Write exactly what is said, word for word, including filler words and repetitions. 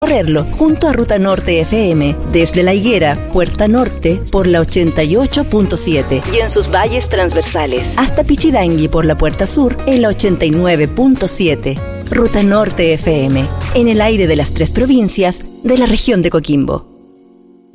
Correrlo junto a Ruta Norte F M, desde La Higuera, Puerta Norte, por la ochenta y ocho punto siete y en sus valles transversales, hasta Pichidangui por la Puerta Sur en la ochenta y nueve punto siete. Ruta Norte F M, en el aire de las tres provincias de la región de Coquimbo.